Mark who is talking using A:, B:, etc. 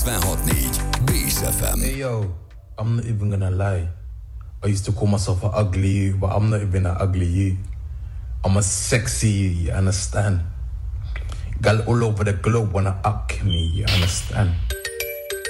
A: 96.4 Base FM.
B: Hey yo, I'm not even gonna lie. I used to call myself an ugly you, but I'm not even an ugly you. I'm a sexy you, you understand? Gal all over the globe wanna up me, you understand?